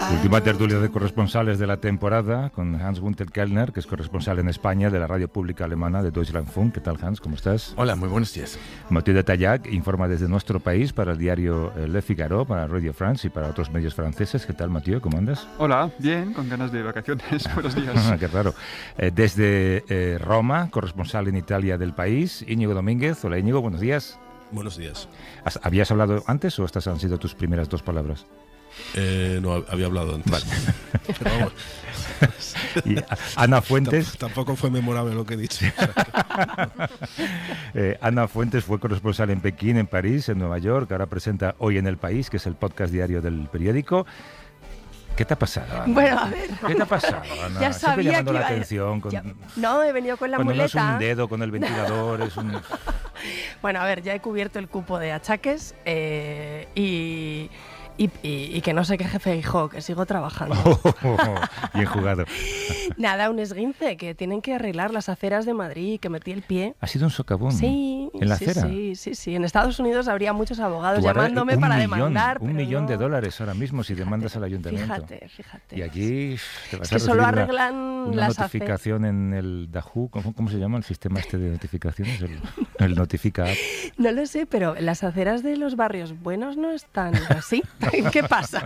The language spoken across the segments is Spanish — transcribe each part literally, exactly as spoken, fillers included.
Última tertulia de corresponsales de la temporada con Hans-Günther Kellner, que es corresponsal en España de la radio pública alemana de Deutschlandfunk. ¿Qué tal, Hans? ¿Cómo estás? Hola, muy buenos días. Mathieu de Tallac informa desde nuestro país para el diario Le Figaro, para Radio France y para otros medios franceses. ¿Qué tal, Mathieu? ¿Cómo andas? Hola, bien, con ganas de vacaciones. Buenos días. Qué raro. Eh, desde eh, Roma, corresponsal en Italia del país, Íñigo Domínguez. Hola, Íñigo, buenos días. Buenos días. ¿Habías hablado antes o estas han sido tus primeras dos palabras? Eh, no, había hablado antes. Vale. Pero vamos. Y Ana Fuentes. Tampoco fue memorable lo que he dicho. eh, Ana Fuentes fue corresponsal en Pekín, en París, en Nueva York. Ahora presenta Hoy en el País, que es el podcast diario del periódico. ¿Qué te ha pasado, Ana? Bueno, a ver. ¿Qué te ha pasado, Ana? Ya sabía Siempre llamando que la iba a... atención. Con... Ya... No, he venido con la Cuando muleta. no es un dedo con el ventilador, es un... Bueno, a ver, ya he cubierto el cupo de achaques eh, y... Y, y, y que no sé qué jefe dijo, que sigo trabajando. Oh, oh, oh, bien jugado. Nada, un esguince, que tienen que arreglar las aceras de Madrid, que metí el pie. ¿Ha sido un socavón? Sí. ¿En la sí, acera? Sí, sí, sí. En Estados Unidos habría muchos abogados Tú llamándome para millón, demandar. Un pero millón no. de dólares ahora mismo si Fíjate, demandas al ayuntamiento. Fíjate, fíjate. Y aquí te vas es a que solo recibir arreglan una, una las notificación aceras. en el Dahoo. ¿Cómo, ¿Cómo se llama el sistema este de notificaciones? El, el Notifica App. No lo sé, pero las aceras de los barrios buenos no están así. ¿Qué pasa?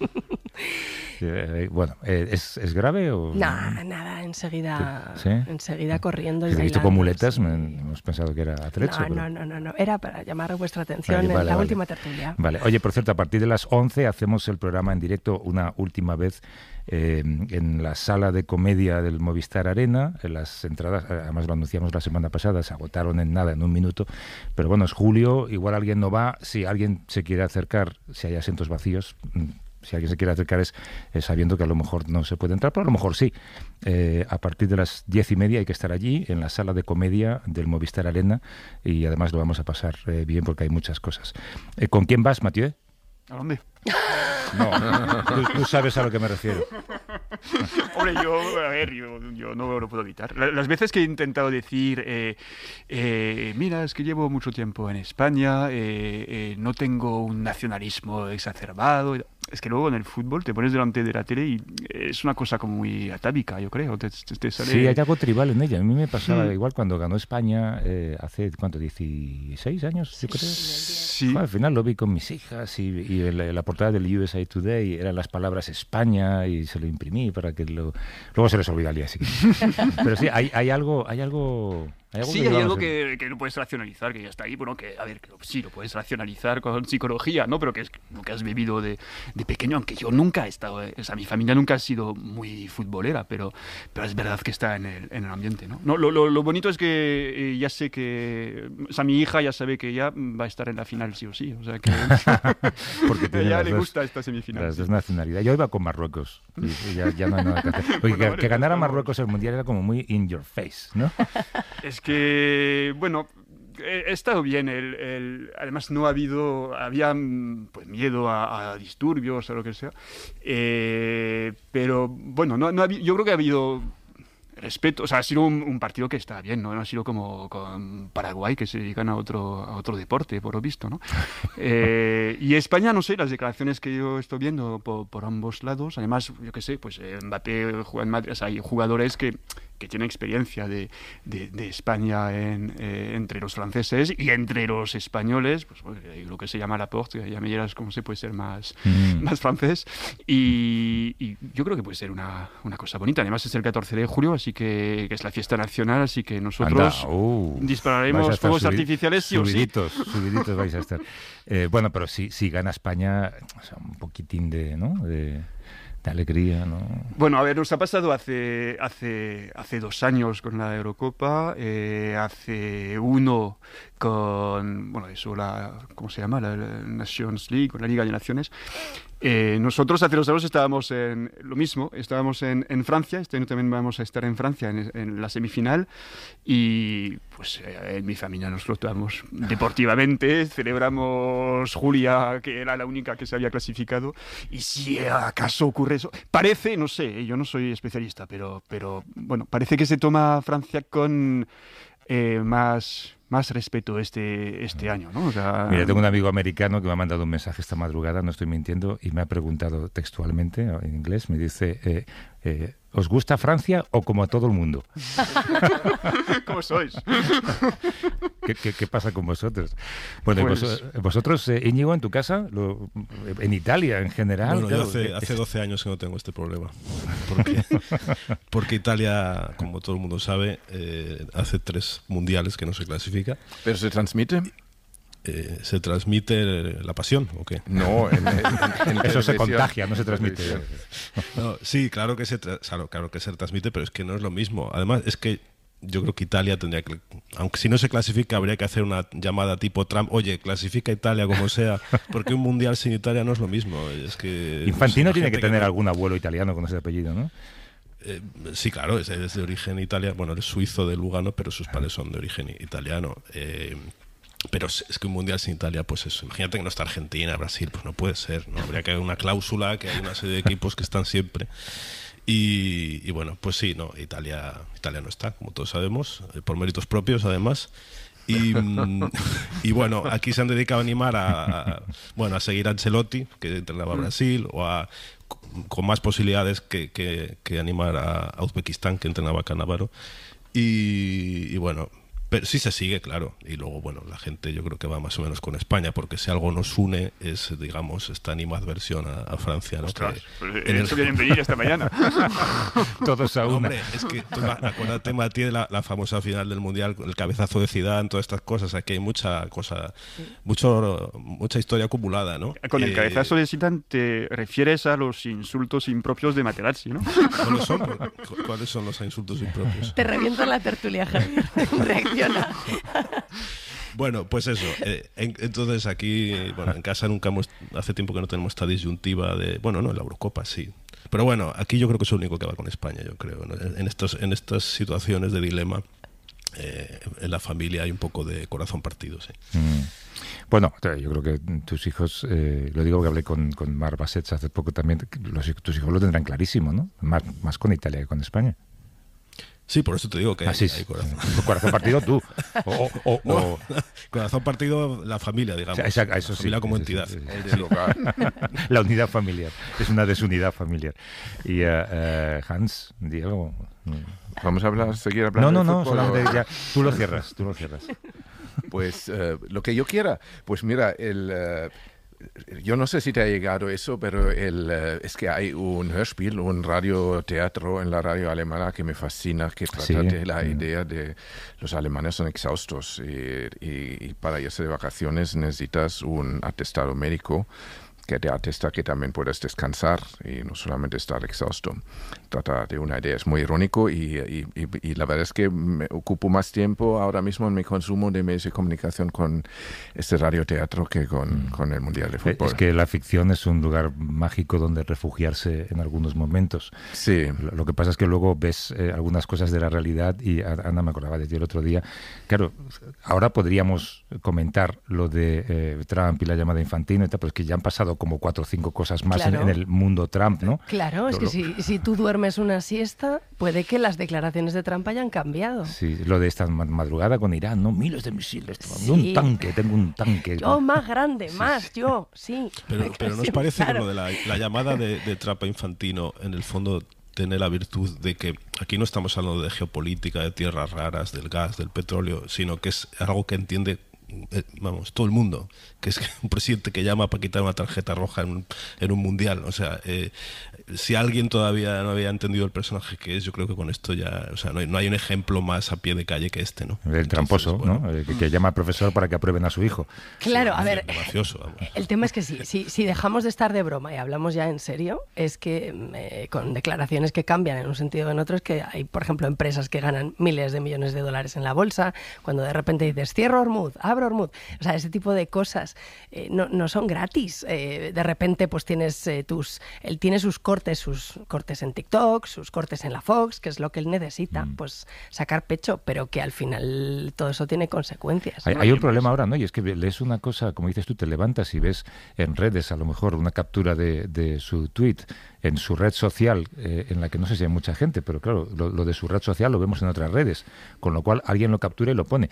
Eh, bueno, eh, ¿es, ¿es grave o...? No, nada, enseguida, ¿Sí? enseguida corriendo. Si y te he visto bailando, con muletas, sí. me, hemos pensado que era atrecho. No, pero... no, no, no, no, era para llamar vuestra atención Vale, en vale, la vale. última tertulia. Vale, oye, por cierto, a partir de las once hacemos el programa en directo una última vez eh, en la sala de comedia del Movistar Arena. En las entradas, además lo anunciamos la semana pasada, se agotaron en nada, en un minuto. Pero bueno, es julio, igual alguien no va. Si alguien se quiere acercar, si hay asientos vacíos... Si alguien se quiere acercar es, es sabiendo que a lo mejor no se puede entrar, pero a lo mejor sí. Eh, a partir de las diez y media hay que estar allí, en la sala de comedia del Movistar Arena, y además lo vamos a pasar eh, bien porque hay muchas cosas. Eh, ¿Con quién vas, Mathieu? ¿A dónde? No, tú, tú sabes a lo que me refiero. Hombre, yo, a ver, yo, yo no lo puedo evitar. Las veces que he intentado decir, eh, eh, mira, es que llevo mucho tiempo en España, eh, eh, no tengo un nacionalismo exacerbado, es que luego en el fútbol te pones delante de la tele y es una cosa como muy atávica, yo creo. Te, te, te sale... Sí, hay algo tribal en ella. A mí me pasaba mm. igual cuando ganó España eh, hace, ¿cuánto? dieciséis años, yo creo. Sí. Bueno, al final lo vi con mis hijas y, y el, la portada del U S A Today eran las palabras España y se lo imprimí para que lo... Luego se les olvida al día siguiente. Pero sí, hay, hay algo... Hay algo ¿Hay algo sí, que hay algo en... que, que no puedes racionalizar, que ya está ahí. Bueno, que, a ver, que sí, lo puedes racionalizar con psicología, ¿no? Pero que es lo que has vivido de, de pequeño, aunque yo nunca he estado... O sea, mi familia nunca ha sido muy futbolera, pero, pero es verdad que está en el, en el ambiente, ¿no? no lo, lo, lo bonito es que eh, ya sé que... O sea, mi hija ya sabe que ella va a estar en la final sí o sí, o sea que... Porque a ella le dos, gusta esta semifinal. Las dos nacionalidades. Yo iba con Marruecos. Y, y ya, ya no hay nada que hacer. Oye, bueno, que, vale, que ganara estamos... Marruecos el Mundial era como muy in your face, ¿no? Es que, bueno, he, he estado bien. El, el, además, no ha habido, había pues, miedo a, a disturbios o lo que sea. Eh, pero, bueno, no, no ha, yo creo que ha habido respeto. O sea, ha sido un, un partido que está bien, ¿no? No ha sido como con Paraguay, que se dedican a otro, a otro deporte, por lo visto, ¿no? Eh, y España, no sé, las declaraciones que yo estoy viendo por, por ambos lados. Además, yo qué sé, pues Mbappé juega en Madrid. O sea, hay jugadores que... que tiene experiencia de, de, de España en, eh, entre los franceses y entre los españoles, pues bueno, lo que se llama Laporte, ya me dirás cómo se puede ser más, mm. más francés, y, y yo creo que puede ser una, una cosa bonita. Además es el catorce de julio, así que, que es la fiesta nacional, así que nosotros uh, dispararemos fuegos artificiales sí o sí. Subiditos, subiditos vais a estar. Eh, bueno, pero si, si gana España, o sea, un poquitín de... ¿no? de... de alegría, ¿no? Bueno, a ver, nos ha pasado hace hace hace dos años con la Eurocopa, eh, hace uno con, bueno, eso, la, ¿cómo se llama? La, la Nations League, con la Liga de Naciones. Eh, nosotros hace dos años estábamos en lo mismo, estábamos en, en Francia, este año también vamos a estar en Francia en, en la semifinal y pues eh, en mi familia nos flotamos deportivamente, celebramos Julia, que era la única que se había clasificado, y si acaso ocurre eso, parece, no sé, yo no soy especialista, pero, pero bueno, parece que se toma Francia con eh, más... más respeto este, este año, ¿no? O sea, Mira, tengo un amigo americano que me ha mandado un mensaje esta madrugada, no estoy mintiendo, y me ha preguntado textualmente, en inglés, me dice, eh, eh, ¿os gusta Francia o como a todo el mundo? ¿Cómo sois? ¿Qué, qué, qué pasa con vosotros? Bueno, Pues- y vos, vosotros, eh, Íñigo, en tu casa, lo, en Italia en general... Bueno, claro, yo hace, eh, hace doce años que no tengo este problema. Porque, porque Italia, como todo el mundo sabe, eh, hace tres mundiales que no se clasifica. ¿Pero se transmite? Eh, ¿Se transmite la pasión o qué? No, en, en- en Eso se televisión. contagia, no se transmite. Televisión. No, sí, claro que, se tra- claro, claro que se transmite, pero es que no es lo mismo. Además, es que yo creo que Italia tendría que, aunque si no se clasifica, habría que hacer una llamada tipo Trump, oye, clasifica Italia como sea, porque un mundial sin Italia no es lo mismo. Es que Infantino pues, tiene gente que tener no- algún abuelo italiano con ese apellido, ¿no? Eh, sí, claro, es, es de origen italiano, bueno, es suizo de Lugano, pero sus padres son de origen italiano. Eh, pero es es que un mundial sin Italia, pues eso, imagínate que no está Argentina, Brasil, pues no puede ser, ¿no? Habría que haber una cláusula, que hay una serie de equipos que están siempre. Y, y bueno, pues sí, no, Italia, Italia no está, como todos sabemos, eh, por méritos propios además. Y, mm, y bueno, aquí se han dedicado a animar a, a- bueno, a seguir a Ancelotti, que entrenaba a Brasil, o a con más posibilidades que, que, que animar a, a Uzbekistán, que entrenaba a Cannavaro. Y, y bueno, pero sí se sigue, claro. Y luego, bueno, la gente yo creo que va más o menos con España, porque si algo nos une es, digamos, esta animadversión a, a Francia, ¿no? Ostras, Que- pues, en el- eso quieren venir esta mañana. Todos a una. Hombre, es que tú ma- acuérdate, Mati, de la, la famosa final del Mundial, el cabezazo de Zidane, todas estas cosas. Aquí hay mucha cosa, mucho, mucha historia acumulada, ¿no? Con el Eh, cabezazo de Zidane te refieres a los insultos impropios de Materazzi, ¿no? ¿Cuáles son, cu- ¿Cuáles son los insultos impropios? Te reviento la tertulia, Javier. Reacciona. Bueno, pues eso. eh, en- entonces aquí, bueno, en casa nunca hemos, hace tiempo que no tenemos esta disyuntiva de, bueno, no, en la Eurocopa sí. Pero bueno, aquí yo creo que es lo único que va con España, yo creo. ¿no? En, estos, en estas situaciones de dilema, eh, en la familia hay un poco de corazón partido, sí. Mm. Bueno, yo creo que tus hijos, eh, lo digo porque hablé con, con Mar Bassets hace poco también, los, tus hijos lo tendrán clarísimo, ¿no? Más, más con Italia que con España. Sí, por eso te digo que Ah, hay, sí, hay sí. corazón. Corazón partido tú. O, o- o- No, o- corazón partido la familia, digamos. o sea, esa- eso la sí, familia como sí, sí, entidad. sí, sí. El del hogar. La unidad familiar. Es una desunidad familiar. Y eh, eh, Hans, Diego. Vamos a hablar, seguir hablando No, no, de no, fútbol, solamente ¿o? ya. Tú lo cierras, tú lo cierras. Pues eh, lo que yo quiera. Pues mira, el, eh, yo no sé si te ha llegado eso, pero el, eh, es que hay un Hörspiel, un radioteatro en la radio alemana que me fascina, que trata Sí, de la sí. idea de los alemanes son exhaustos y, y- y para irse de vacaciones necesitas un atestado médico que te atesta que también puedes descansar y no solamente estar exhausto. Trata de una idea, es muy irónico y, y- y- y la verdad es que me ocupo más tiempo ahora mismo en mi consumo de medios de comunicación con este radioteatro que con, con el Mundial de Fútbol. Es que la ficción es un lugar mágico donde refugiarse en algunos momentos. Sí, Lo, lo que pasa es que luego ves eh, algunas cosas de la realidad y a- Ana me acordaba de ti el otro día. Claro, ahora podríamos comentar lo de eh, Trump y la llamada Infantino y tal, pero es que ya han pasado como cuatro o cinco cosas más en, Claro. en el mundo Trump, ¿no? Claro, es Lo- que lo- si, si tú duermes una siesta, puede que las declaraciones de Trump hayan cambiado. Sí, lo de esta ma- madrugada con Irán, ¿no? Miles de misiles. Sí. Un tanque, tengo un tanque. Yo más grande, más yo, sí. Pero, pero ¿no os Sí, parece claro. que lo de la, la llamada de, de Trump a Infantino, en el fondo, tiene la virtud de que aquí no estamos hablando de geopolítica, de tierras raras, del gas, del petróleo, sino que es algo que entiende, eh, vamos, todo el mundo, que es un presidente que llama para quitar una tarjeta roja en un, en un mundial. O sea, eh, si alguien todavía no había entendido el personaje que es, yo creo que con esto ya, o sea, no hay, no hay un ejemplo más a pie de calle que este, ¿no? El tramposo, Entonces, bueno, ¿no? Eh, que, que llama al profesor para que aprueben a su hijo. Claro, sí, a ver, es gracioso, vamos. el tema es que sí, si, si dejamos de estar de broma y hablamos ya en serio, es que eh, con declaraciones que cambian en un sentido o en otro, es que hay, por ejemplo, empresas que ganan miles de millones de dólares en la bolsa, cuando de repente dices, cierro Ormuz, abro Ormuz, o sea, ese tipo de cosas eh, no, no son gratis. Eh, de repente, pues tienes eh, tus, él tiene sus cortes, sus cortes en TikTok, sus cortes en la Fox, que es lo que él necesita, Mm. pues sacar pecho, pero que al final todo eso tiene consecuencias. Hay, ¿no? hay un problema ahora, ¿no? Y es que lees una cosa, como dices tú, te levantas y ves en redes a lo mejor una captura de, de su tweet en su red social, eh, en la que no sé si hay mucha gente, pero claro, lo, lo de su red social lo vemos en otras redes, con lo cual alguien lo captura y lo pone.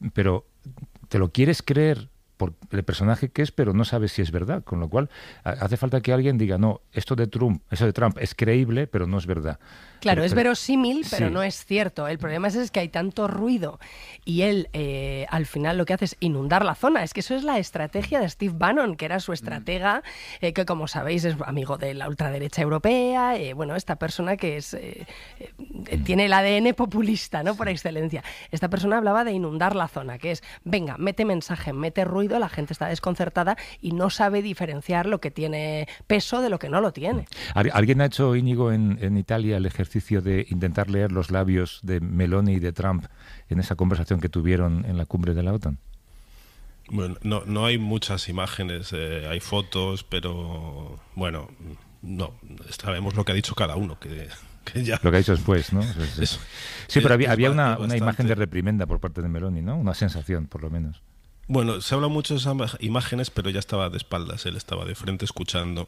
pero te lo quieres creer por el personaje que es, pero no sabes si es verdad, con lo cual hace falta que alguien diga, no, esto de Trump, eso de Trump es creíble, pero no es verdad. Claro, pero, es pero, verosímil, pero sí. no es cierto. El problema es, es que hay tanto ruido y él eh, al final lo que hace es inundar la zona. Es que eso es la estrategia de Steve Bannon, que era su estratega, eh, que como sabéis es amigo de la ultraderecha europea, eh, bueno, esta persona que es eh, eh, tiene el A D N populista, ¿no? Por excelencia. Esta persona hablaba de inundar la zona, que es, venga, mete mensaje, mete ruido, la gente está desconcertada y no sabe diferenciar lo que tiene peso de lo que no lo tiene. ¿Alguien ha hecho, Íñigo, en, en Italia el ejercicio de intentar leer los labios de Meloni y de Trump en esa conversación que tuvieron en la cumbre de la OTAN? Bueno, no, no hay muchas imágenes, eh, hay fotos, pero bueno, no, sabemos lo que ha dicho cada uno, que, que ya... Lo que ha dicho después, ¿no? Sí, sí. Es, sí pero es, había, es había una, bastante... una imagen de reprimenda por parte de Meloni, ¿no? Una sensación, por lo menos. Bueno, se habla mucho de esas imágenes, pero ya estaba de espaldas, él estaba de frente escuchando.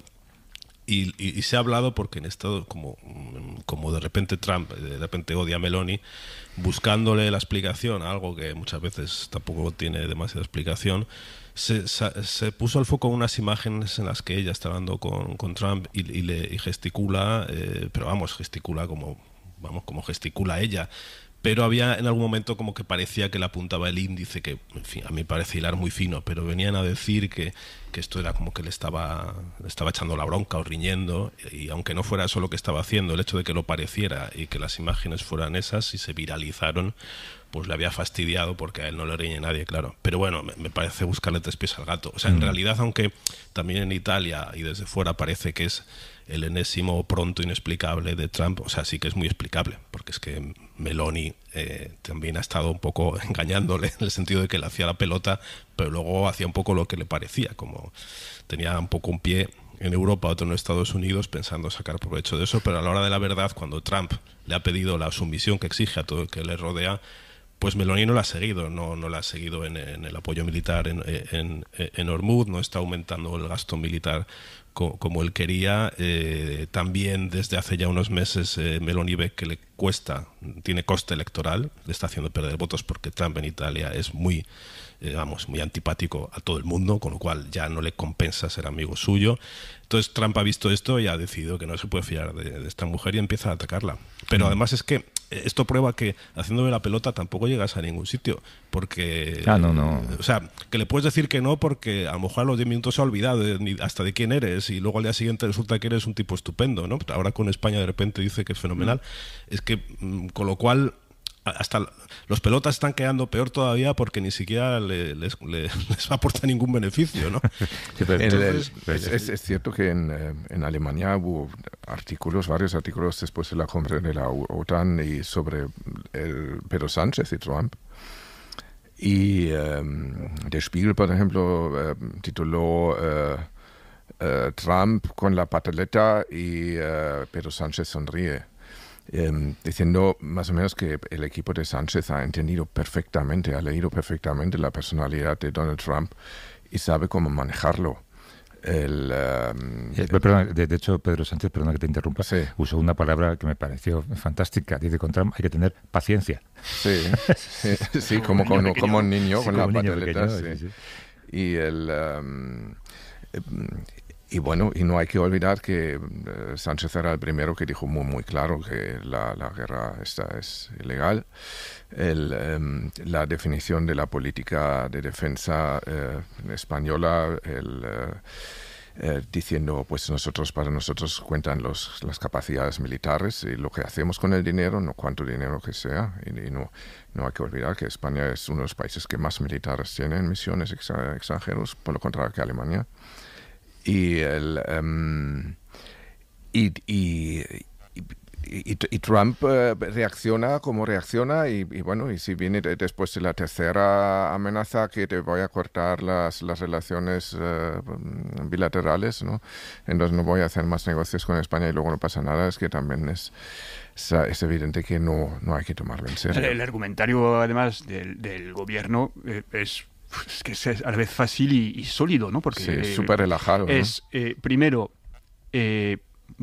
Y, y, y se ha hablado porque en estado como, como de repente Trump de repente odia a Meloni, buscándole la explicación a algo que muchas veces tampoco tiene demasiada explicación, se, se, se puso al foco unas imágenes en las que ella está hablando con, con Trump y, y, le, y gesticula, eh, pero vamos, gesticula como, vamos, como gesticula ella. Pero había en algún momento como que parecía que le apuntaba el índice, que en fin, a mí parece hilar muy fino, pero venían a decir que, que esto era como que le estaba, le estaba echando la bronca o riñendo, y aunque no fuera eso lo que estaba haciendo, el hecho de que lo pareciera y que las imágenes fueran esas y se viralizaron, pues le había fastidiado porque a él no le riñe nadie, claro. Pero bueno, me, me parece buscarle tres pies al gato. O sea, en mm. realidad, aunque también en Italia y desde fuera parece que es el enésimo pronto inexplicable de Trump, o sea, sí que es muy explicable, porque es que Meloni eh, también ha estado un poco engañándole en el sentido de que le hacía la pelota, pero luego hacía un poco lo que le parecía, como tenía un poco un pie en Europa, otro en Estados Unidos, pensando sacar provecho de eso, pero a la hora de la verdad, cuando Trump le ha pedido la sumisión que exige a todo el que le rodea, pues Meloni no la ha seguido, no, no la ha seguido en, en el apoyo militar en, en, en Hormuz, no está aumentando el gasto militar co, como él quería. Eh, también desde hace ya unos meses eh, Meloni ve que le cuesta, tiene coste electoral, le está haciendo perder votos porque Trump en Italia es muy, eh, vamos, muy antipático a todo el mundo, con lo cual ya no le compensa ser amigo suyo. Entonces Trump ha visto esto y ha decidido que no se puede fiar de, de esta mujer y empieza a atacarla. Pero además es que esto prueba que haciéndole la pelota tampoco llegas a ningún sitio, porque... Ah, no, no. O sea, que le puedes decir que no porque a lo mejor a los diez minutos se ha olvidado de, hasta de quién eres y luego al día siguiente resulta que eres un tipo estupendo, ¿no? Ahora con España de repente dice que es fenomenal. Mm. Es que, con lo cual... hasta los pelotas están quedando peor todavía porque ni siquiera le, les, le, les aporta ningún beneficio, ¿no? Sí, pero entonces, el, es, es, es cierto que en, en Alemania hubo artículos, varios artículos después de la cumbre de la OTAN y sobre el Pedro Sánchez y Trump. Y um, Der Spiegel, por ejemplo, uh, tituló uh, uh, Trump con la pataleta y uh, Pedro Sánchez sonríe. Eh, diciendo más o menos que el equipo de Sánchez ha entendido perfectamente, ha leído perfectamente la personalidad de Donald Trump y sabe cómo manejarlo. El, um, eh, perdón, de, de hecho, Pedro Sánchez, perdona que te interrumpa, sí. usó una palabra que me pareció fantástica. Dice, con Trump hay que tener paciencia. Sí, sí, sí como, como, como, como un niño sí, con la pataleta. Sí. Sí, sí. Y el... Um, eh, Y bueno, y no hay que olvidar que uh, Sánchez era el primero que dijo muy, muy claro que la, la guerra esta es ilegal. El, um, la definición de la política de defensa uh, española, el, uh, uh, diciendo, pues nosotros, para nosotros cuentan los, las capacidades militares y lo que hacemos con el dinero, no cuánto dinero que sea. Y, y no, no hay que olvidar que España es uno de los países que más militares tiene en misiones exa- extranjeros, por lo contrario que Alemania. Y, el, um, y, y, y, y Trump uh, reacciona como reacciona y, y bueno, y si viene de, después de la tercera amenaza que te voy a cortar las, las relaciones uh, bilaterales, ¿no? Entonces no voy a hacer más negocios con España y luego no pasa nada, es que también es, es, es evidente que no, no hay que tomarlo en serio. El, el argumentario además del, del gobierno eh, es... es que es a la vez fácil y, y sólido, ¿no? Porque sí, es súper relajado. Es, ¿no? eh, primero, eh, vale,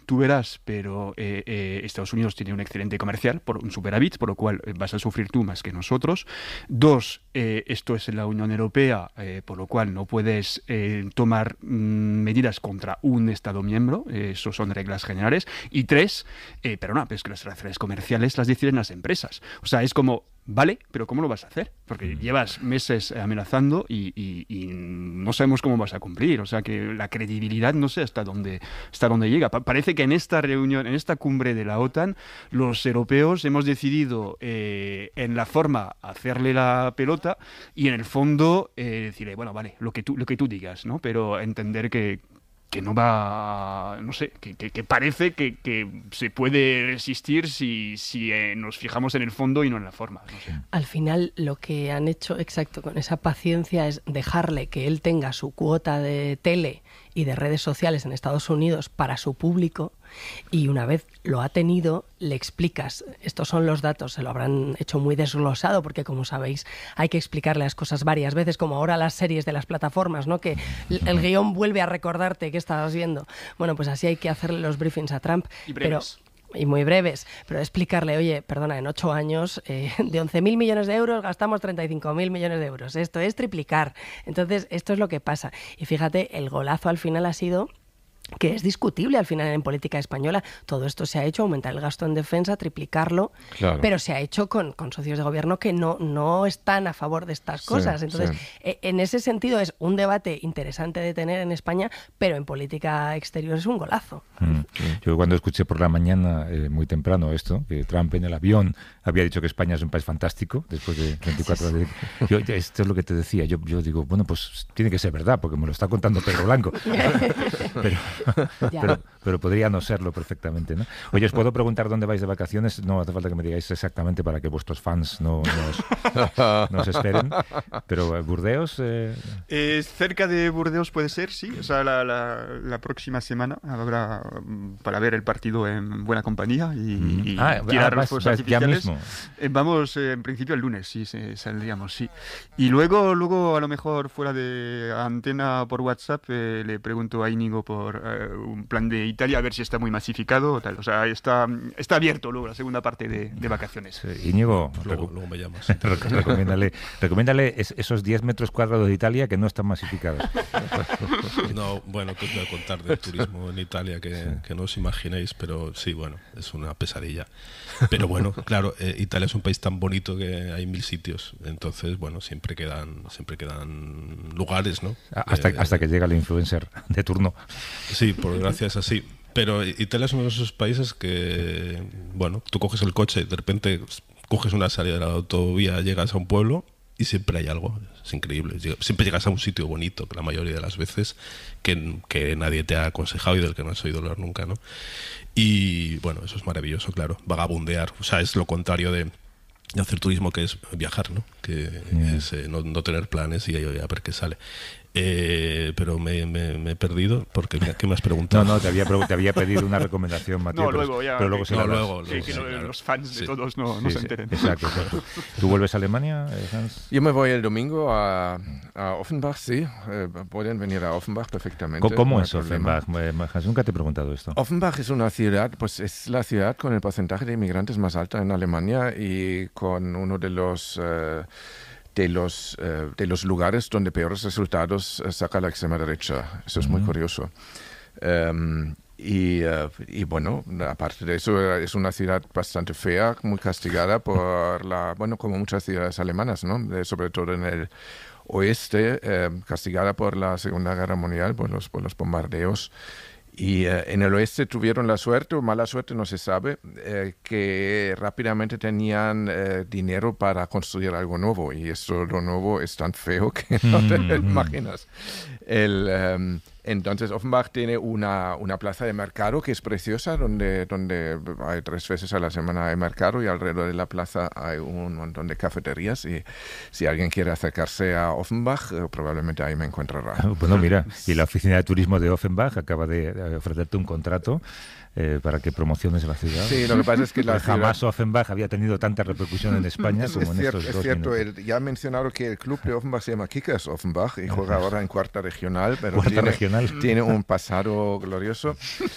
tú verás, pero eh, eh, Estados Unidos tiene un excedente comercial, por un superávit, por lo cual eh, vas a sufrir tú más que nosotros. Dos, eh, esto es en la Unión Europea, eh, por lo cual no puedes eh, tomar mm, medidas contra un Estado miembro, eh, eso son reglas generales. Y tres, eh, pero no, pues que las relaciones comerciales las deciden las empresas. O sea, es como, vale, pero ¿cómo lo vas a hacer? Porque llevas meses amenazando y, y, y no sabemos cómo vas a cumplir. O sea, que la credibilidad no sé hasta dónde, hasta dónde llega. Pa- parece que en esta reunión, en esta cumbre de la OTAN, los europeos hemos decidido eh, en la forma hacerle la pelota y en el fondo eh, decirle, bueno, vale, lo que tú, lo que tú digas, ¿no? Pero entender que que no va, no sé, que, que, que parece que, que se puede resistir si, si eh, nos fijamos en el fondo y no en la forma. No sé. Al final lo que han hecho, exacto, con esa paciencia es dejarle que él tenga su cuota de tele y de redes sociales en Estados Unidos para su público, y una vez lo ha tenido, le explicas, estos son los datos, se lo habrán hecho muy desglosado, porque como sabéis hay que explicarle las cosas varias veces, como ahora las series de las plataformas, ¿no? Que el guión vuelve a recordarte qué estabas viendo. Bueno, pues así hay que hacerle los briefings a Trump. Y breves. Pero y muy breves, pero explicarle, oye, perdona, en ocho años eh, de once mil millones de euros gastamos treinta y cinco mil millones de euros. Esto es triplicar. Entonces, esto es lo que pasa. Y fíjate, el golazo al final ha sido que es discutible al final en política española. Todo esto se ha hecho, aumentar el gasto en defensa, triplicarlo, Claro. pero se ha hecho con, con socios de gobierno que no, no están a favor de estas cosas. Sí, Entonces, sí. eh, en ese sentido es un debate interesante de tener en España, pero en política exterior es un golazo. Mm. Yo cuando escuché por la mañana, eh, muy temprano esto, que Trump en el avión había dicho que España es un país fantástico, después de veinticuatro horas de... Yo, esto es lo que te decía, yo, yo digo, bueno, pues tiene que ser verdad, porque me lo está contando Pedro Blanco. pero, pero, pero podría no serlo perfectamente, ¿no? Oye, ¿os puedo preguntar dónde vais de vacaciones? No hace falta que me digáis exactamente para que vuestros fans no nos, nos esperen, pero eh, Burdeos... Eh... Eh, cerca de Burdeos puede ser, sí. O sea, la, la, la próxima semana habrá mm, para ver el partido en buena compañía y, Mm. y Ah, tirar ah, los vas- fuegos vas ya artificiales. mismo. Eh, vamos, eh, en principio el lunes, sí, se- saldríamos, sí. Y luego, luego a lo mejor fuera de antena por WhatsApp, eh, le pregunto a Íñigo por eh, un plan de Italia, a ver si está muy masificado o tal. O sea, está, está abierto luego la segunda parte de, de vacaciones. Sí, Íñigo, Luego, recu- luego me llamas. Rec- recomiéndale, recomiéndale es- esos diez metros cuadrados de Italia que no están masificados. No, bueno, que os voy a contar del turismo en Italia que, que no os imaginéis, pero sí, bueno, es una pesadilla. Pero bueno, claro, eh, Italia es un país tan bonito que hay mil sitios, entonces, bueno, siempre quedan siempre quedan lugares, ¿no? Hasta, Eh, hasta que llega el influencer de turno. Sí, por desgracia es así. Pero Italia es uno de esos países que, bueno, tú coges el coche, de repente coges una salida de la autovía, llegas a un pueblo y siempre hay algo. Es increíble. Siempre llegas a un sitio bonito, que la mayoría de las veces que, que nadie te ha aconsejado y del que no has oído hablar nunca, ¿no? Y bueno, eso es maravilloso, claro. Vagabundear. O sea, es lo contrario de, de hacer turismo, que es viajar, ¿no? Que Yeah. es eh, no, no tener planes y, y a ver qué sale. Eh, pero me, me- me he perdido porque ¿qué me has preguntado? No, no, te había, pre- te había pedido una recomendación, Mateo. No, pero, luego ya- pero luego se No, la das. luego, Sí, luego, que sí, no- claro. los fans de Sí. todos no, Sí, no sí, se enteren. exacto, exacto. ¿Tú vuelves a Alemania, eh, Hans? Yo me voy el domingo a, a Offenbach, sí. Eh, pueden venir a Offenbach perfectamente. ¿Cómo, cómo no hay es problema. Offenbach? Eh, Hans, nunca te he preguntado esto. Offenbach es una ciudad, pues es la ciudad con el porcentaje de inmigrantes más alta en Alemania y con uno de los eh, de los eh, de los lugares donde peores resultados eh, saca la extrema derecha. Eso es muy curioso. Em, y, eh, y bueno, aparte de eso, es una ciudad bastante fea, muy castigada por la, bueno, como muchas ciudades alemanas, ¿no? Eh, sobre todo en el oeste, eh, castigada por la Segunda Guerra Mundial, por los, por los bombardeos. Y eh, en el oeste tuvieron la suerte, o mala suerte, no se sabe, eh, que rápidamente tenían eh, dinero para construir algo nuevo. Y eso, lo nuevo, es tan feo que no te lo imaginas. El, em, entonces, Offenbach tiene una, una plaza de mercado que es preciosa, donde, donde hay tres veces a la semana hay mercado y alrededor de la plaza hay un montón de cafeterías. Y si alguien quiere acercarse a Offenbach, eh, probablemente ahí me encontrará. Ah, Bueno, mira, y la oficina de turismo de Offenbach acaba de de ofrecerte un contrato eh, para que promociones la ciudad. Sí, lo que pasa es que la Porque jamás ciudad- Offenbach había tenido tanta repercusión en España Es, como es en cierto, estos es dos cierto. minutos. El- ya he mencionado que el club de Offenbach se llama Kickers Offenbach y juega ahora en cuarta regional, pero Cuarta tiene, regional. profesional. Tiene un pasado glorioso.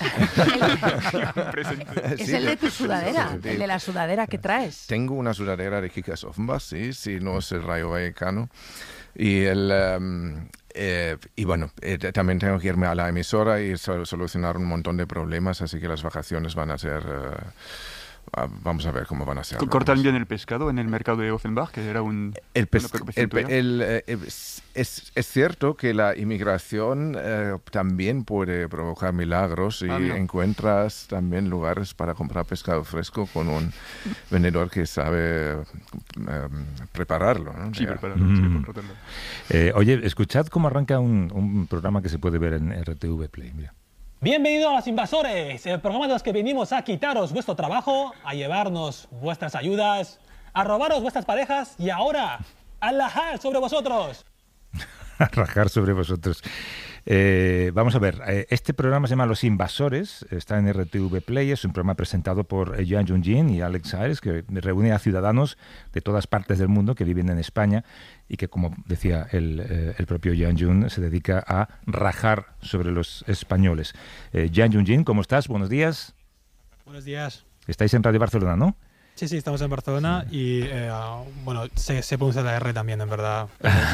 Es el de tu sudadera, el de la sudadera que traes. Tengo una sudadera de Kickers Offenbach, sí, sí, no es el Rayo Vallecano. Y, el, um, eh, y bueno, eh, también tengo que irme a la emisora y sol- solucionar un montón de problemas, así que las vacaciones van a ser... Uh, vamos a ver cómo van a ser. ¿Cortan bien el pescado en el mercado de Offenbach, que era un, el una pes- preocupación el, tuya? el, eh, es, es, es cierto que la inmigración eh, también puede provocar milagros y Ah, mira. encuentras también lugares para comprar pescado fresco con un vendedor que sabe eh, prepararlo, ¿no? Sí, Ya. prepararlo, sí, Mm. contratarlo. Eh, oye, escuchad cómo arranca un, un programa que se puede ver en R T V Play. Mira. Bienvenidos a Los Invasores, el programa de los que venimos a quitaros vuestro trabajo, a llevarnos vuestras ayudas, a robaros vuestras parejas y ahora a lajar sobre vosotros. A rajar sobre vosotros. Eh, vamos a ver, eh, este programa se llama Los Invasores, está en R T V Play, es un programa presentado por eh, Joan Jungin y Alex Ares, que reúne a ciudadanos de todas partes del mundo que viven en España y que, como decía el, eh, el propio Joan Jung, se dedica a rajar sobre los españoles. Eh, Joan Jungin, ¿cómo estás? Buenos días. Buenos días. Estáis en Radio Barcelona, ¿no? Sí, sí, estamos en Barcelona y, eh, bueno, se, se pronuncia la R también, en verdad.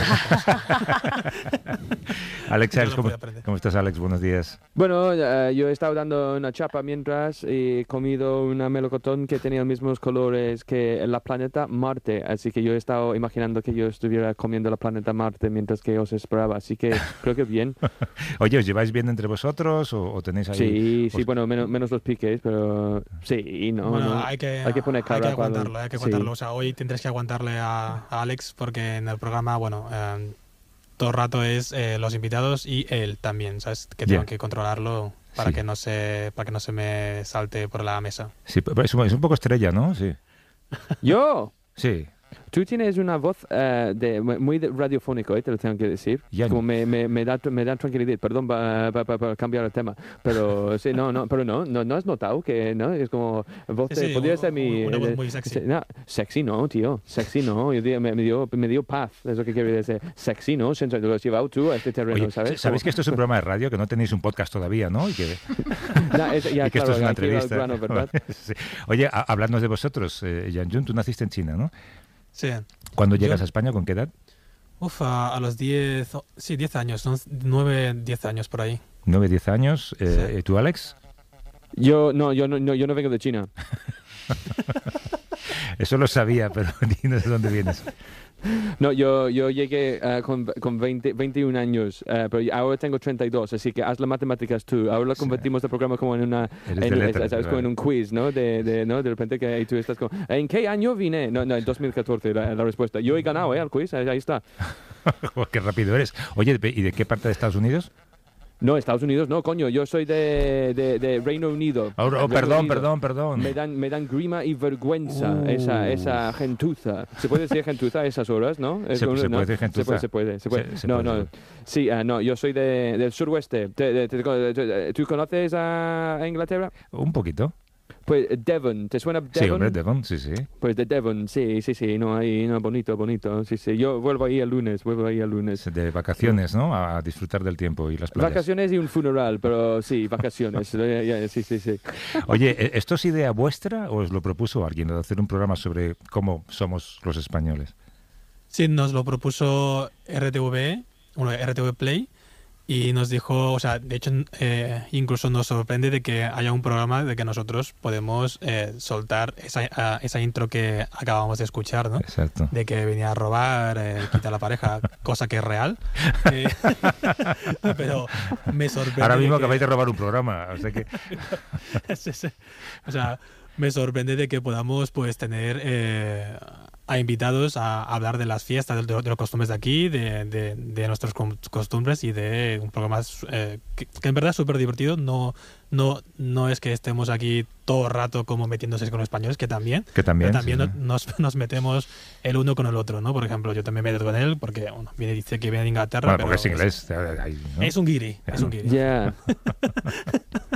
Alex Yo Ares, lo ¿cómo, puedo aprender. ¿cómo estás, Alex? Buenos días. Bueno, eh, yo he estado dando una chapa mientras y he comido una melocotón que tenía los mismos colores que la planeta Marte, así que yo he estado imaginando que yo estuviera comiendo la planeta Marte mientras que os esperaba, así que creo que bien. Oye, ¿os lleváis bien entre vosotros o, o tenéis ahí...? Sí, sí, os- bueno, menos, menos los piques, pero sí, no, bueno, no. hay que, hay que poner cara hay que cuando- aguantarlo, hay que sí. aguantarlo. O sea, hoy tendréis que aguantarle a, a Alex porque en el programa, bueno, eh, todo el rato es eh, los invitados y él también, ¿sabes? Que tengo Ya. que controlarlo para Sí. que no se para que no se me salte por la mesa. Sí, pero es, un- es un poco estrella, ¿no? Sí. Yo, Sí. tú tienes una voz eh, de, muy de- radiofónico, eh, te lo tengo que decir. Ya. Como me, me, me, da, me da tranquilidad, perdón para cambiar el tema, pero sí, no, no, pero no, no, no has notado que no es como voz Sí, de, sí, podría u- ser mi una voz eh, muy sexy. sí, no, sexy no, tío, sexy no, yo diría, me, me dio me dio paz, es lo que quiero decir, sexy no, siento lo has llevado tú a este terreno, Oye, ¿sabes? ¿sabéis que Como- esto es un programa de radio, que no tenéis un podcast todavía, ¿no? Y que, Ya, es- ya, y que esto claro, es una aquí va el entrevista. grano, ¿verdad? Sí. Oye, a- hablando de vosotros, eh, Jan Jun, tú naciste en China, ¿no? Sí. ¿Cuándo Yo- llegas a España? ¿Con qué edad? Uf, a, a los diez, sí, diez años, ¿no? nueve, diez años por ahí. Nueve, diez años. Eh, Sí. ¿Y tú, Alex? Yo no, yo no, no, yo no vengo de China. Eso lo sabía, pero dinos de dónde vienes. No, yo, yo llegué eh, con, con veinte, veintiún años, eh, pero ahora tengo treinta y dos, así que haz las matemáticas tú. Ahora lo convertimos el programa como en una, Eres en, de letras, ¿sabes? Como en vale. un quiz, ¿no? De, de, ¿no? De repente que ahí tú estás como, ¿en qué año vine? No, no, en dos mil catorce la, la respuesta. Yo he ganado, ¿eh? Al quiz, ahí, ahí está. Joder, qué rápido eres. Oye, ¿y de qué parte de Estados Unidos? No, Estados Unidos no, coño, yo soy de, de, de Reino Unido. Oh, oh, Reino perdón, Unido. perdón, perdón. Me dan, me dan grima y vergüenza Uh. esa, esa gentuza. ¿Se puede decir gentuza a esas horas, no? Es Se- como- se ¿no? puede decir gentuza. Se puede, se puede. Se puede. Se- se no, puede, no. se Sí, ah, no, yo soy de, del suroeste. Te- te- te- te- ¿Tú conoces a Inglaterra? Un poquito. Pues Devon, ¿te suena Devon? Sí, hombre, Devon, sí, sí. Pues de Devon, sí, sí, sí, no, ahí, no, bonito, bonito, sí, sí. Yo vuelvo ahí el lunes, vuelvo ahí el lunes. De vacaciones, ¿no? A disfrutar del tiempo y las playas. Vacaciones y un funeral, pero sí, vacaciones, ya, ya, sí, sí, sí. Oye, ¿e- ¿esto es idea vuestra o os lo propuso alguien, lo de hacer un programa sobre cómo somos los españoles? Sí, nos lo propuso R T V, bueno, R T V Play, y nos dijo, o sea, de hecho, eh, incluso nos sorprende de que haya un programa de que nosotros podemos eh, soltar esa, a- esa intro que acabamos de escuchar, ¿no? Exacto. De que venía a robar, eh, quitar la pareja, cosa que es real. Eh, pero me sorprende. Ahora mismo de que- acabáis de robar un programa, o sea que... Sí, sí. O sea, me sorprende de que podamos pues tener eh, a invitados a hablar de las fiestas, de, de los costumbres de aquí, de, de, de nuestras com- costumbres y de un programa eh, que, que en verdad es súper divertido. No, no, no es que estemos aquí todo el rato como metiéndose con los españoles, que también, Que también, pero también sí, sí. Nos, nos metemos el uno con el otro, ¿no? Por ejemplo, yo también me meto con él porque bueno, viene, dice que viene de Inglaterra. Bueno, porque pero es inglés. ahí, ¿no? Es un guiri, es un guiri. Ya.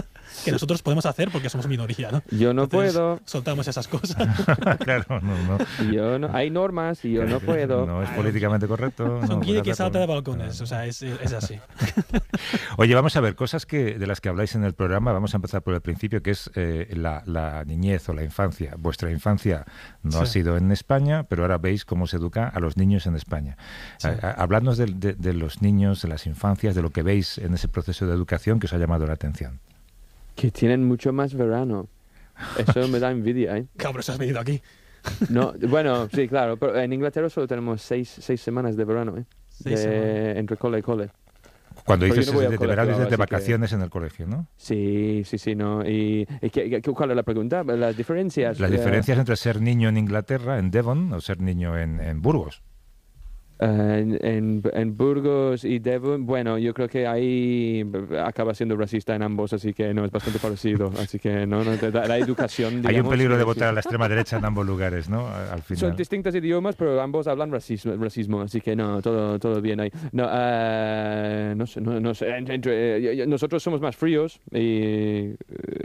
que nosotros podemos hacer porque somos minoría, ¿no? Yo no Entonces, puedo. Soltamos esas cosas. Claro, no, no. Yo no, hay normas y yo no puedo. No es políticamente correcto. Son no, guiri pues que hacerlo. salta de balcones, o sea, es, es así. Oye, vamos a ver, cosas que de las que habláis en el programa, vamos a empezar por el principio, que es eh, la, la niñez o la infancia. Vuestra infancia no Sí. ha sido en España, pero ahora veis cómo se educa a los niños en España. Sí. A- a- Habladnos de, de- de los niños, de las infancias, de lo que veis en ese proceso de educación que os ha llamado la atención. Que tienen mucho más verano. Eso me da envidia, ¿eh? Cabrón, eso has venido aquí. No, bueno, sí, claro, pero en Inglaterra solo tenemos seis, seis semanas de verano, ¿eh? Seis De- semanas. entre cole y cole. Cuando Pero yo dices no voy de, al de colegio verano, dices ahora, de así que- vacaciones en el colegio, ¿no? Sí, sí, sí, no. ¿Y, y qué- qué- cuál es la pregunta? ¿Las diferencias? Las Eh, diferencias entre ser niño en Inglaterra, en Devon, o ser niño en, en Burgos. Eh, en, en, en Burgos y Devon, bueno, yo creo que ahí acaba siendo racista en ambos, así que no, es bastante parecido. Así que no, no, la, la educación. Hay un digamos, peligro de sí, votar a sí. la extrema derecha en ambos lugares, ¿no? Al final. Son distintos idiomas, pero ambos hablan racismo, racismo así que no, todo, todo bien ahí. No, eh, no sé, no, no sé. entre- entre- eh, nosotros somos más fríos y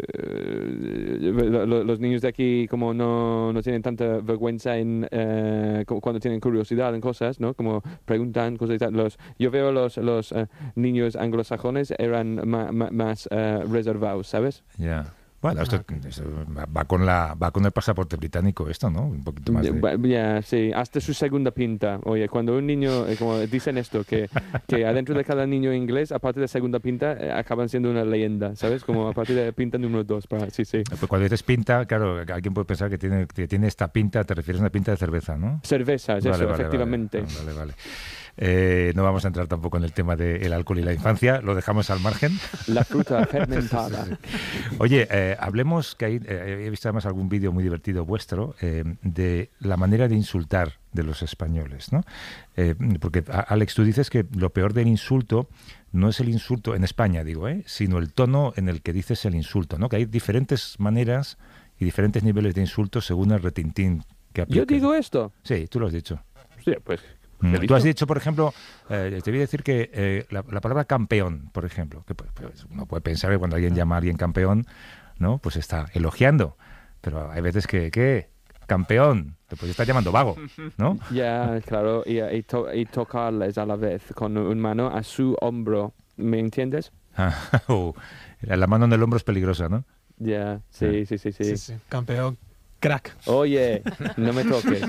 eh, lo- lo- los niños de aquí como no, no tienen tanta vergüenza en eh, como cuando tienen curiosidad en cosas, ¿no? Como preguntan cosas y tal. Los, yo veo los, los eh, niños anglosajones eran ma- ma- más eh, reservados, ¿sabes? Ya. Bueno, esto, esto va, va con la va con el pasaporte británico esto, ¿no? Un poquito más de... Bu- Ya, sí, hasta su segunda pinta. Oye, cuando un niño, eh, como dicen esto, que, que adentro de cada niño inglés, aparte de segunda pinta, eh, acaban siendo una leyenda, ¿sabes? Como a partir de pinta número dos, para, sí, sí. Pues cuando dices pinta, claro, alguien puede pensar que tiene, que tiene esta pinta, te refieres a una pinta de cerveza, ¿no? Cervezas, Vale, eso, vale, efectivamente. Vale, vale, vale. Eh, no vamos a entrar tampoco en el tema del alcohol y la infancia, lo dejamos al margen. La fruta fermentada. Oye, eh, hablemos, que hay, eh, he visto además algún vídeo muy divertido vuestro, eh, de la manera de insultar de los españoles, ¿no? Eh, porque, a- Alex, tú dices que lo peor del insulto no es el insulto, en España digo, ¿eh? Sino el tono en el que dices el insulto, ¿no? Que hay diferentes maneras y diferentes niveles de insulto según el retintín que aplicas. Yo digo esto. Sí, tú lo has dicho. Sí, pues. Mm, ¿lo he Tú has dicho? dicho, por ejemplo, eh, te voy a decir que eh, la, la palabra campeón, por ejemplo, que pues, pues, uno puede pensar que cuando alguien llama a alguien campeón, ¿no? Pues está elogiando, pero hay veces que, ¿qué? Campeón, te puedes estar llamando vago, ¿no? Ya, claro, y, y, to- y tocarles a la vez con una mano a su hombro, ¿me entiendes? Uh, la mano en el hombro es peligrosa, ¿no? Ya, sí, sí, sí, sí. Sí, sí. Campeón, crack. Oye, no me toques.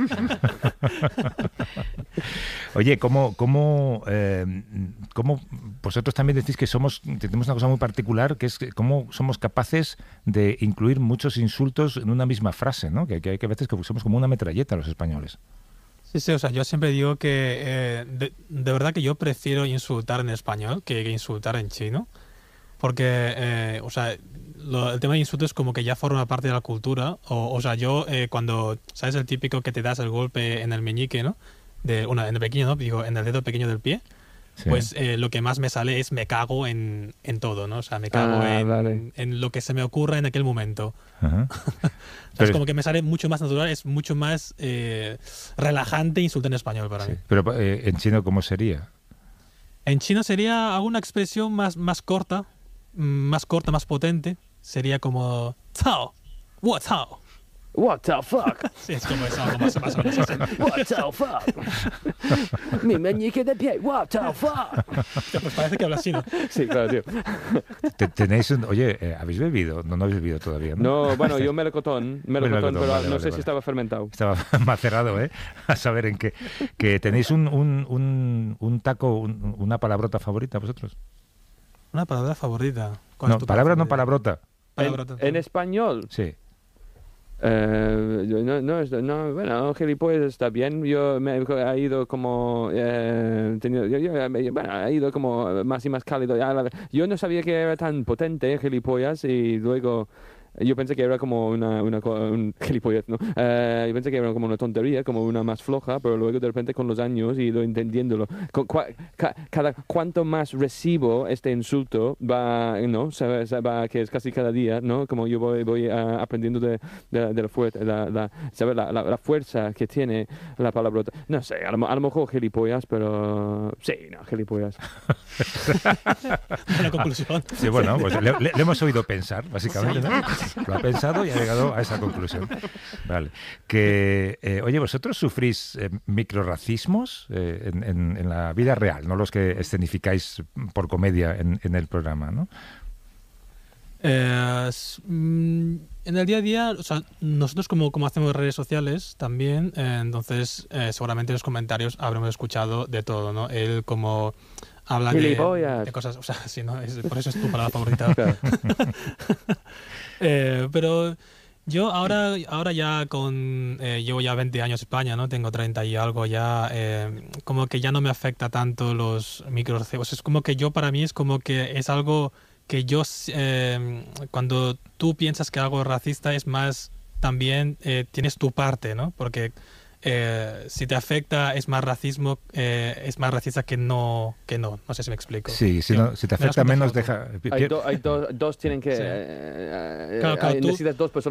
Oye, ¿cómo, cómo, eh, cómo vosotros también decís que somos, tenemos una cosa muy particular, que es que cómo somos capaces de incluir muchos insultos en una misma frase, ¿no? Que, que hay que veces que somos como una metralleta los españoles. Sí, sí, o sea, yo siempre digo que eh, de, de verdad que yo prefiero insultar en español que, que insultar en chino, porque, eh, o sea, lo- el tema de insultos es como que ya forma parte de la cultura, o, o sea, yo eh, cuando, ¿sabes? El típico que te das el golpe en el meñique, ¿no? De, una, en el pequeño, ¿no? Digo, en el dedo pequeño del pie. Sí. Pues eh, lo que más me sale es me cago en, en todo, ¿no? O sea, me cago Ah, en, vale. en lo que se me ocurra en aquel momento. Ajá. O sea, Pero- es como que me sale mucho más natural, es mucho más eh, relajante insultar en español para Sí. mí. Pero eh, en chino, ¿cómo sería? En chino sería alguna expresión más, más corta, mm, más corta, más potente. Sería como Cao, Wo Cao. What the fuck? Sí, es como eso, algo más, más o menos así. What the fuck? Mi meñique de pie. What the fuck? Hostia, pues parece que habla así, ¿no? Sí, claro, tío. Te- Tenéis un- oye, eh, ¿habéis bebido? No, no habéis bebido todavía, ¿no? No, bueno, yo melocotón, melocotón, Melocotón, pero vale, no vale, sé vale. si estaba fermentado. Estaba macerado, ¿eh? A saber en qué. Que tenéis un, un, un, un taco, un- una palabrota favorita vosotros. Una palabra favorita. ¿Cuál es No, tu palabra no favorita? palabrota. Palabrota. En, en español, Sí. eh, yo no, no, es- no, bueno, gilipollas está bien. Yo me he ido como, eh, tenido, yo, yo, me- bueno, he ido como más y más cálido. Ya, la- yo no sabía que era tan potente, gilipollas, y luego yo pensé que era como una, una co- un gilipollez, ¿no? Eh, yo pensé que era como una tontería, como una más floja, pero luego de repente con los años y ido entendiéndolo. Cu- cua- ca- cada cuanto más recibo este insulto va, ¿no? Se, se va, que es casi cada día, ¿no? Como yo voy, voy ah, aprendiendo de, de, de la, fuer- la, la, ¿sabes? La, la, la fuerza que tiene la palabrota. No sé, a lo, a lo mejor gilipollas, pero sí, no, gilipollas. Buena conclusión. Sí, bueno, pues le, le- le hemos oído pensar, básicamente, ¿no? Lo ha pensado y ha llegado a esa conclusión. Vale. Que, eh, oye, ¿vosotros sufrís eh, microracismos eh, en, en- en la vida real, no los que escenificáis por comedia en, en el programa, ¿no? Eh, s- mm, en el día a día, o sea, nosotros como, como hacemos redes sociales también, eh, entonces eh, seguramente en los comentarios habremos escuchado de todo, ¿no? Él como habla de, Gilipollas. de cosas, o sea, sí, ¿no? Es- por eso es tu palabra favorita. Claro. Eh, pero yo ahora, ahora ya con, eh, llevo ya veinte años en España, ¿no? Tengo treinta y algo ya, eh, como que ya no me afecta tanto los microracismos. Es como que yo, para mí, es como que es algo que yo, eh, cuando tú piensas que algo es racista, es más, también eh, tienes tu parte, ¿no? Porque eh, si te afecta es más racismo, eh, es más racista que no, que no. No sé si me explico. Sí, si, Yo- no, si te me das afecta cuenta menos, foto. deja... Hay, do- hay do- dos tienen que... Sí. eh, eh, Claro, claro, hay- tú- necesitas dos personas